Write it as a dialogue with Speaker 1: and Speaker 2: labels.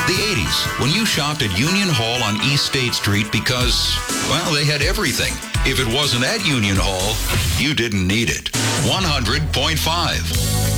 Speaker 1: The 80s, when you shopped at Union Hall on East State Street because, well, they had everything. If it wasn't at Union Hall, you didn't need it. 100.5.